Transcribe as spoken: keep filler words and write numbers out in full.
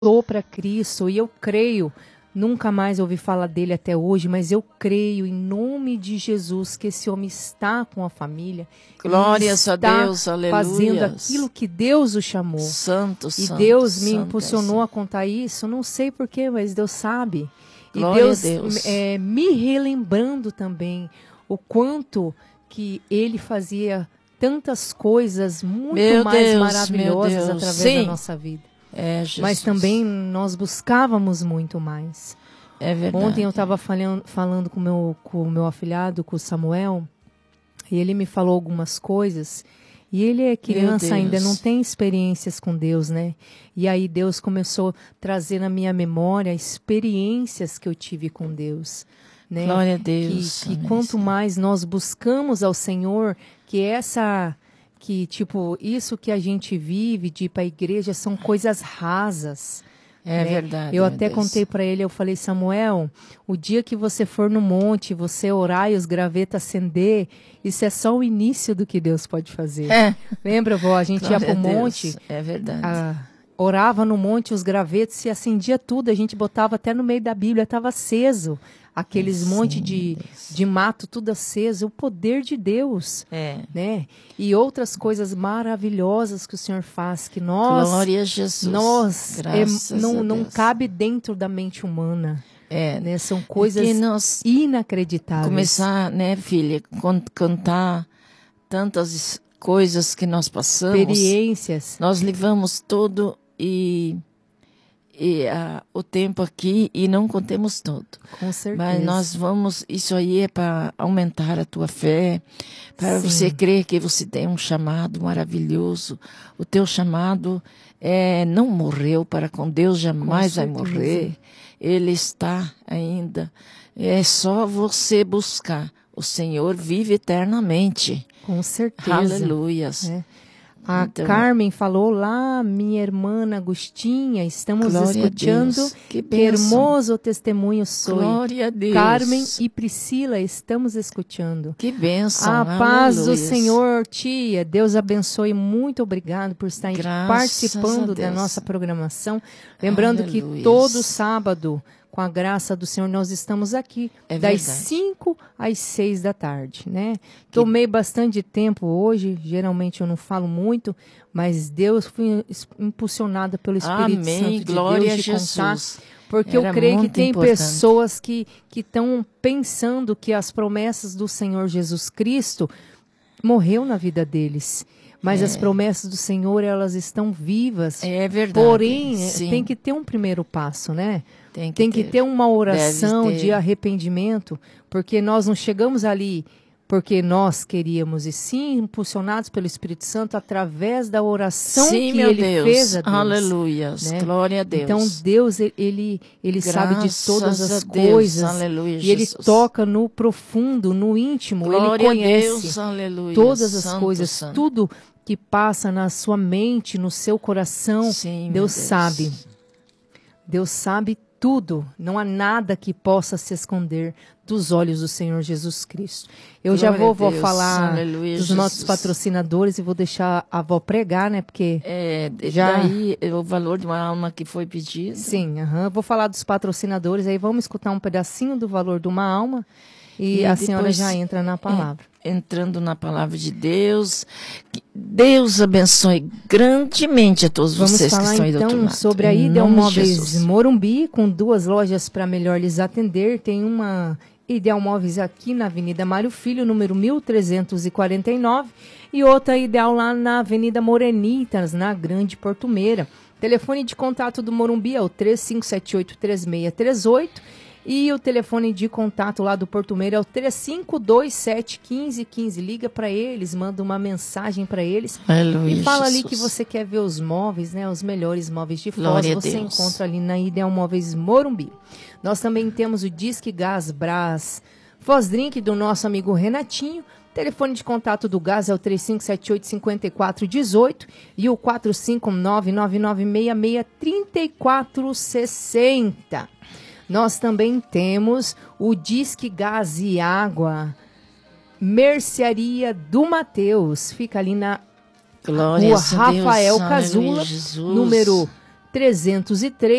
para Cristo, e eu creio, nunca mais ouvi falar dele até hoje, mas eu creio em nome de Jesus que esse homem está com a família. Glórias a Deus, aleluia. Fazendo aquilo que Deus o chamou. Santo, e santo. Deus me santo impulsionou é a contar isso, não sei porquê, mas Deus sabe. Glória e Deus, a Deus. É, me relembrando também o quanto que ele fazia tantas coisas muito meu mais Deus, maravilhosas meu Deus. através Sim. da nossa vida. É, Jesus. Mas também nós buscávamos muito mais. É verdade. Ontem eu estava falando, falando com meu, o meu afilhado, com o Samuel, e ele me falou algumas coisas, e ele é criança ainda, não tem experiências com Deus, né? E aí Deus começou a trazer na minha memória experiências que eu tive com Deus. Né? Glória a Deus. Que, que quanto mais nós buscamos ao Senhor, que essa... que, tipo, isso que a gente vive de ir para a igreja são coisas rasas. É né? verdade. Eu até contei para ele, eu falei, Samuel, o dia que você for no monte, você orar e os gravetos acender, isso é só o início do que Deus pode fazer. É. Lembra, vó? A gente Glória ia pro a monte. Deus. É verdade. A, orava no monte, os gravetos, se acendia tudo, a gente botava até no meio da Bíblia, estava aceso. Aqueles Sim, monte de, de mato tudo aceso, o poder de Deus, é. né? E outras coisas maravilhosas que o Senhor faz, que nós, Glória a Jesus. nós Graças é, não, a não Deus. cabe dentro da mente humana. É, né? São coisas que nós inacreditáveis. Começar, né, filha, cantar tantas coisas que nós passamos, experiências. Nós levamos todo e E, uh, o tempo aqui e não contemos tudo. Com certeza. Mas nós vamos, isso aí é para aumentar a tua fé, para Sim. você crer que você tem um chamado maravilhoso. O teu chamado é, não morreu para com Deus, jamais vai morrer. Ele está ainda. É só você buscar. O Senhor vive eternamente. Com certeza. Aleluias. É. A então, Carmen falou lá, minha irmã Agostinha, estamos escutando, que, que hermoso testemunho soy. Glória a Deus. Carmen e Priscila, estamos escutando. Que bênção. A paz do Aleluias. Senhor, tia, Deus abençoe, muito obrigado por estar Graças participando da nossa programação. Lembrando Aleluias. que todo sábado, com a graça do Senhor, nós estamos aqui é das cinco às seis da tarde, né? Que... Tomei bastante tempo hoje, geralmente eu não falo muito, mas Deus fui impulsionada pelo Espírito Amém. Santo de Glória Deus de a contar, Jesus. porque Era eu creio que tem importante. pessoas que que estão pensando que as promessas do Senhor Jesus Cristo morreu na vida deles. Mas é. as promessas do Senhor, elas estão vivas. É verdade. Porém, Sim. tem que ter um primeiro passo, né? Tem que, tem que ter. ter uma oração ter. de arrependimento, porque nós não chegamos ali porque nós queríamos, e sim impulsionados pelo Espírito Santo através da oração sim, que meu ele Deus. fez a Deus. Aleluia. Né? Glória a Deus. Então Deus, ele, ele sabe de todas as Deus. coisas. Aleluia, e ele Jesus. toca no profundo, no íntimo. Glória ele conhece a Deus. Aleluia. todas as santo, coisas, santo. tudo que passa na sua mente, no seu coração. Sim, Deus, Deus sabe. Deus sabe tudo. Não há nada que possa se esconder dos olhos do Senhor Jesus Cristo. Eu Glória já vou, a vou Deus. falar Aleluia, dos Jesus. nossos patrocinadores e vou deixar a avó pregar, né? Porque é, já daí o valor de uma alma que foi pedido. Sim, uh-huh. Vou falar dos patrocinadores, aí vamos escutar um pedacinho do valor de uma alma e, e a depois, senhora já entra na palavra. É, entrando na palavra de Deus, que Deus abençoe grandemente a todos Vamos vocês falar, que estão aí do então, outro lado. sobre a Idealmóveis Morumbi, com duas lojas para melhor lhes atender. Tem uma Idealmóveis aqui na Avenida Mário Filho, número mil trezentos e quarenta e nove, e outra Ideal lá na Avenida Morenitas, na Grande Porto Meira. Telefone de contato do Morumbi é o três cinco sete oito, três seis três oito. E o telefone de contato lá do Porto Meira é o três cinco dois sete, um cinco um cinco. Liga para eles, manda uma mensagem para eles. Aleluia, e fala Jesus. ali que você quer ver os móveis, né? Os melhores móveis de Foz. Glória Você a Deus. encontra ali na Ideal Móveis Morumbi. Nós também temos o Disque Gás Brás Foz Drink do nosso amigo Renatinho. Telefone de contato do gás é o três cinco sete oito, cinco quatro um oito e o quatro cinco nove, nove nove seis seis, três quatro seis zero. Nós também temos o Disque Gás e Água, Mercearia do Mateus. Fica ali na Glória Rua a Rafael Deus, Casula, aleluia, número trezentos e três.